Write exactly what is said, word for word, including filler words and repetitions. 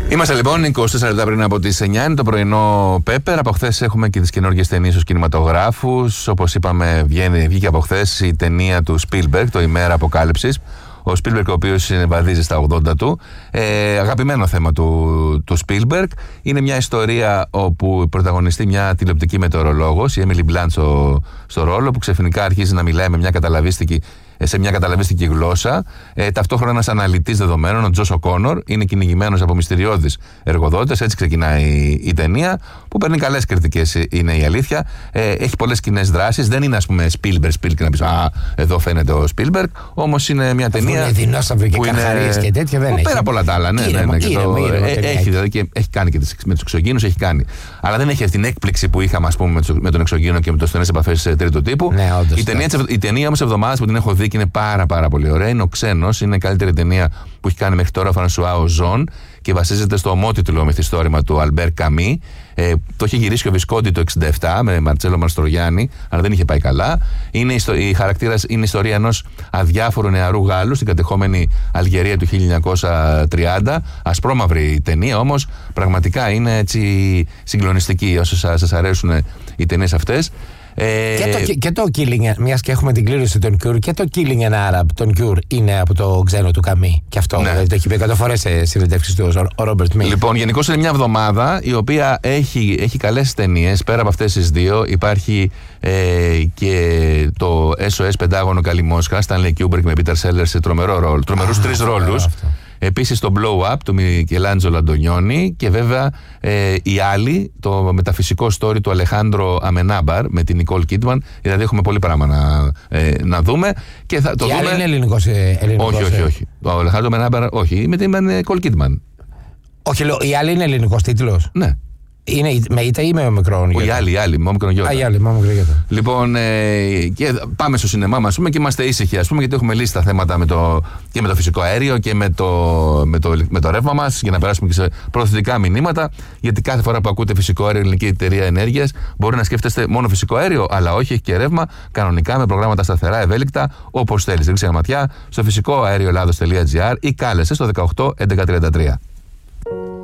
Είμαστε λοιπόν είκοσι τέσσερα λεπτά πριν από τις εννιά, είναι το πρωινό Πέπερ. Από χθες έχουμε και τις καινούργιες ταινίες στους κινηματογράφους. Όπως είπαμε, βγαίνει, βγήκε από χθες η ταινία του Spielberg, το ημέρα αποκάλυψης. Ο Spielberg, ο οποίος βαδίζει στα ογδόντα του. Ε, αγαπημένο θέμα του, του Spielberg. Είναι μια ιστορία όπου πρωταγωνιστεί μια τηλεοπτική μετεωρολόγος, η Emily Blunt στο, στο ρόλο, που ξαφνικά αρχίζει να μιλάει με μια καταλαβίστικη σε μια καταλαβίστικη γλώσσα. Ε, ταυτόχρονα ένας αναλυτής δεδομένων, ο Τζος Οκόνορ, είναι κυνηγημένος από μυστηριώδεις εργοδότες. Έτσι ξεκινάει η, η ταινία, που παίρνει καλές κριτικές, είναι η αλήθεια. Ε, έχει πολλές κοινές δράσεις. Δεν είναι, ας πούμε, Spielberg, Spielberg να πεις α, εδώ φαίνεται ο Spielberg. Όμως είναι μια ταινία. Είναι δεινόσαυροι και καρχαρίες και τέτοια, δεν έχει. Πέρα από όλα τα άλλα, ναι, ναι, ναι, και το, ε, έχει, δηλαδή, και έχει κάνει και τις, με τους εξωγήινους, έχει κάνει. Αλλά δεν έχει αυτή την έκπληξη που είχαμε, ας πούμε, με τον εξωγήινο και με το στενές επαφές τρίτου τύπου. Ναι, όντως, η ταινία, η ταινία όμως εβδομάδας που την έχω δει και είναι πάρα πάρα πολύ ωραία. Είναι ο Ξένος, είναι η καλύτερη ταινία που έχει κάνει μέχρι τώρα ο Φρανσουά Οζόν και βασίζεται στο ομότιτλο μυθιστόρημα του Αλμπέρ Καμί. Ε, το είχε γυρίσει και ο Βισκόντι το εξήντα επτά με Μαρτσέλο Μαστρογιάννη, αλλά δεν είχε πάει καλά. Είναι η, η χαρακτήρας είναι η ιστορία ενός αδιάφορου νεαρού Γάλλου στην κατεχόμενη Αλγερία του χίλια εννιακόσια τριάντα. Ασπρόμαυρη ταινία, όμως πραγματικά είναι έτσι συγκλονιστική. Όσο σας αρέσουν οι ταινίες αυτές. Ε... Και, το, και το Killing, μιας και έχουμε την κλήρωση των Cure, και το Killing an Arab, τον Cure, είναι από το Ξένο του Καμί. Και αυτό, ναι. Δηλαδή, το έχει πει εκατό φορές σε συνεντεύξεις του ο Ρόμπερτ Μίλ. Λοιπόν, γενικώς είναι μια εβδομάδα η οποία έχει, έχει καλές ταινίες. Πέρα από αυτές τις δύο, υπάρχει ε, και το ες ο ες Πεντάγωνο Καλή Μόσχα, Stanley Kubrick με Peter Sellers σε τρομερό ρόλο, τρομερούς τρεις ρόλους. Επίσης το Blow Up του Μικελάντζελο Αντωνιόνι και βέβαια ε, η άλλη, το μεταφυσικό story του Αλεχάνδρο Αμενάμπαρ με την Νικόλ Κίτμαν. Δηλαδή έχουμε πολύ πράγμα να, ε, να δούμε. Και θα το η δούμε. άλλη είναι ελληνικός, ε, ελληνικός όχι, όχι, όχι. Ο Αλεχάνδρο Αμενάμπαρ, όχι, με την Νικόλ Κίτμαν. Όχι, η άλλη είναι ελληνικός τίτλος. Ναι. Είναι με ήττα ή με ομικρόν γιώτα? Η άλλη, η άλλη, με όμικρον γιώτα. Α, η άλλη, με όμικρον γιώτα. Λοιπόν, ε, και πάμε στο σινεμά μας, πούμε, και είμαστε ήσυχοι, ας πούμε, γιατί έχουμε λύσει τα θέματα με το, και με το φυσικό αέριο και με το, με το, με το ρεύμα μας, για να περάσουμε και σε προωθητικά μηνύματα. Γιατί κάθε φορά που ακούτε φυσικό αέριο, Ελληνική Εταιρεία Ενέργειας, μπορεί να σκέφτεστε μόνο φυσικό αέριο, αλλά όχι, έχει και ρεύμα, κανονικά με προγράμματα σταθερά, ευέλικτα, όπως θέλεις. Ρίξε ένα ματιά στο φυσικό αέριο Ελλάδος τελεία τζι άρ ή κάλεσε στο δεκαοκτώ έντεκα τριάντα τρία.